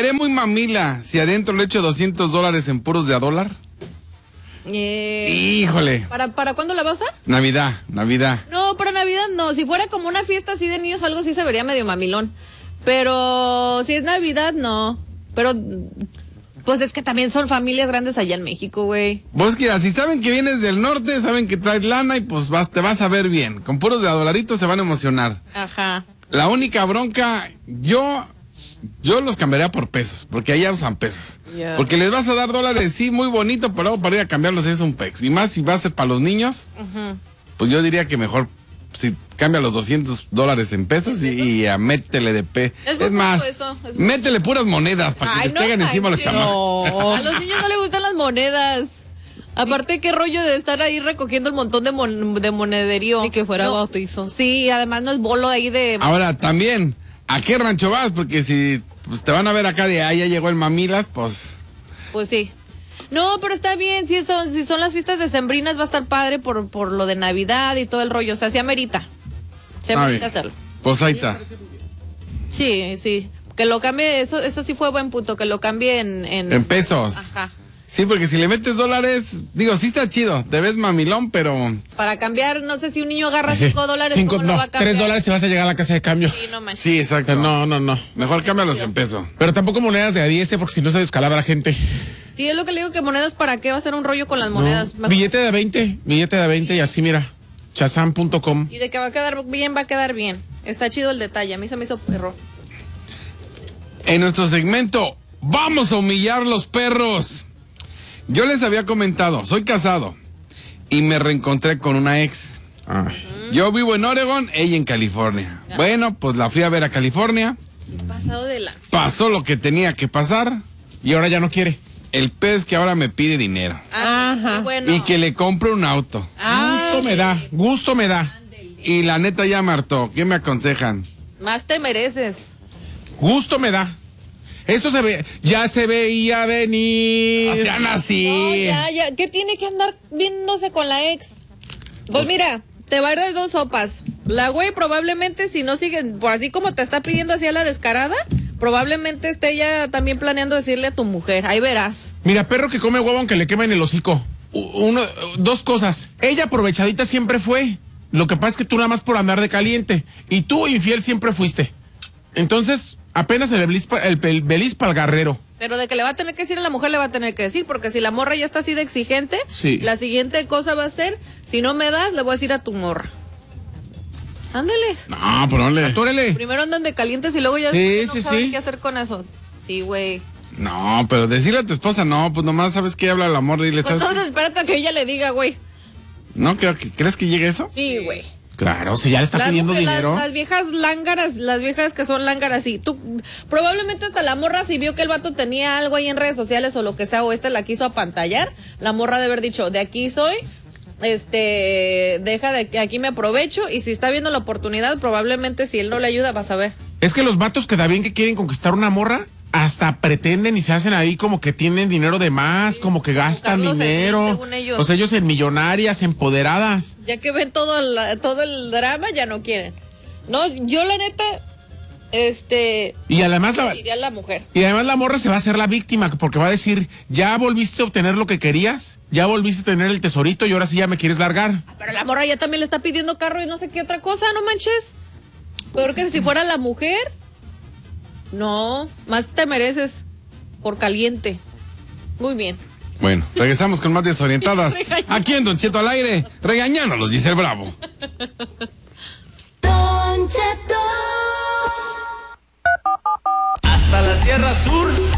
seré muy mamila si adentro le echo $200 en puros de a dólar. Híjole. ¿Para cuándo la va a usar? Navidad. No, para Navidad no. Si fuera como una fiesta así de niños, algo sí se vería medio mamilón. Pero si es Navidad, no. Pero, pues es que también son familias grandes allá en México, güey. Vos que si saben que vienes del norte, saben que traes lana y pues te vas a ver bien. Con puros de a dolaritos se van a emocionar. Ajá. La única bronca, yo los cambiaría por pesos, porque allá usan pesos. Yeah. Porque les vas a dar dólares, sí, muy bonito, pero para ir a cambiarlos es un pex. Y más si va a ser para los niños, pues yo diría que mejor si cambia los $200 en pesos y métele de Es más, métele puras monedas para que les caigan encima los chamacos. A los niños no les gustan las monedas. Aparte, qué rollo de estar ahí recogiendo el montón de monederío. Y que fuera bautizo. Sí, además no es bolo ahí de... Ahora, también, ¿a qué rancho vas? Porque si pues, te van a ver acá de ahí, ya llegó el Mamilas, pues... Pues sí. No, pero está bien, si son las fiestas decembrinas va a estar padre por lo de Navidad y todo el rollo. O sea, se amerita. Se amerita hacerlo. Pues ahí está. Sí. Que lo cambie, eso sí fue buen punto, que lo cambie en pesos. Ajá. Sí, porque si le metes dólares, digo, sí está chido, te ves mamilón, pero... Para cambiar, no sé si un niño agarra $5, ¿cómo lo va a cambiar? $3 si vas a llegar a la casa de cambio. Sí, no manches. Sí, exacto. No. Mejor cámbialos en peso. Pero tampoco monedas de a 10, porque si no se descalabra la gente. Sí, es lo que le digo, que monedas, ¿para qué va a ser un rollo con las monedas? No. Billete de 20 y así, mira, chazam.com. Y de que va a quedar bien. Está chido el detalle, a mí se me hizo perro. En nuestro segmento, vamos a humillar los perros. Yo les había comentado, soy casado y me reencontré con una ex. Yo vivo en Oregon, ella en California. Bueno, pues la fui a ver a California. Pasó lo que tenía que pasar. Y ahora ya no quiere. El pez que ahora me pide dinero. Ajá. Bueno. Y que le compre un auto. Gusto me da. Y la neta ya me hartó. ¿Qué me aconsejan? Más te mereces. Gusto me da. Eso ya se veía venir. O sea, así. No, ya. ¿Qué tiene que andar viéndose con la ex? Pues mira, te va a ir de dos sopas. La güey probablemente, si no sigue, por así como te está pidiendo así a la descarada, probablemente esté ella también planeando decirle a tu mujer. Ahí verás. Mira, perro que come huevo aunque le quemen el hocico. Dos cosas. Ella aprovechadita siempre fue. Lo que pasa es que tú nada más por andar de caliente. Y tú infiel siempre fuiste. Entonces, apenas el belis para el garrero. Pero de que le va a tener que decir a la mujer, le va a tener que decir, porque si la morra ya está así de exigente, sí. La siguiente cosa va a ser, si no me das, le voy a decir a tu morra. Ándale. No, ponle. Atórele. Primero andan de calientes y luego ya no saben qué hacer con eso. Sí, güey. No, pero decirle a tu esposa, no, pues nomás sabes que habla el amor y le sabes. Entonces espérate a que ella le diga, güey. No, ¿crees que llegue eso? Sí, güey. Claro, si ya le está pidiendo dinero. Las viejas lángaras, las viejas que son lángaras, sí. Tú, probablemente hasta la morra, si vio que el vato tenía algo ahí en redes sociales o lo que sea, o la quiso apantallar, la morra de haber dicho, de aquí soy, deja de que aquí me aprovecho, y si está viendo la oportunidad, probablemente si él no le ayuda, vas a ver. Es que los vatos que también que quieren conquistar una morra, hasta pretenden y se hacen ahí como que tienen dinero de más, sí, como que gastan dinero. Según ellos. O sea, ellos en millonarias, empoderadas. Ya que ven todo el drama, ya no quieren. No, yo la neta, y además diría a la mujer. Y además la morra se va a hacer la víctima, porque va a decir, ya volviste a obtener lo que querías, ya volviste a tener el tesorito y ahora sí ya me quieres largar. Pero la morra ya también le está pidiendo carro y no sé qué otra cosa, no manches. Peor que si fuera la mujer. No, más te mereces por caliente. Muy bien. Bueno, regresamos con más desorientadas. Aquí en Don Cheto al aire, regañándolos, dice el Bravo.